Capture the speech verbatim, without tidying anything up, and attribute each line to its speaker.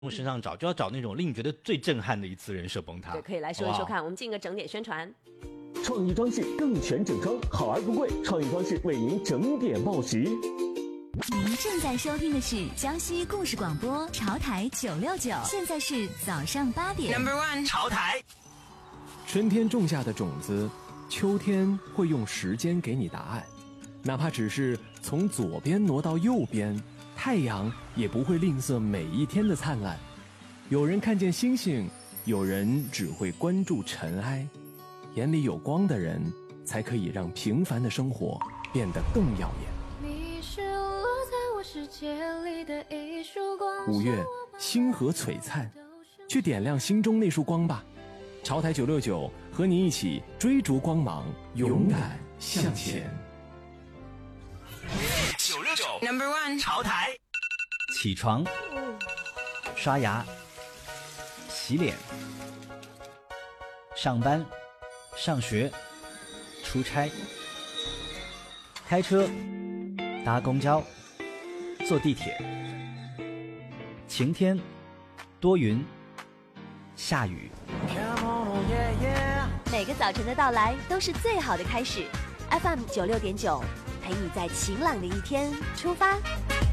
Speaker 1: 身上找，就要找那种令你觉得最震撼的一次人设崩塌。
Speaker 2: 对，可以来说一说看。我们进个整点宣传。
Speaker 3: 创意装饰更全整装，好而不贵。创意装饰为您整点报时。
Speaker 4: 您正在收听的是江西故事广播潮台九六九，现在是早上八点。
Speaker 5: Number one，
Speaker 1: 潮台。
Speaker 6: 春天种下的种子，秋天会用时间给你答案。哪怕只是从左边挪到右边，太阳也不会吝啬每一天的灿烂。有人看见星星，有人只会关注尘埃。眼里有光的人，才可以让平凡的生活变得更耀眼。
Speaker 7: 你是落在我世界里的一束光。
Speaker 6: 五月，星河璀璨，去点亮心中那束光吧。潮台九六九和你一起追逐光芒，勇敢向前。
Speaker 1: 九六九
Speaker 5: Number one，
Speaker 1: 潮台。起床，刷牙，洗脸，上班，上学，出差，开车，搭公交，坐地铁，晴天，多云，下雨。
Speaker 2: 每个早晨的到来都是最好的开始。F M 九六点九，陪你在晴朗的一天出发。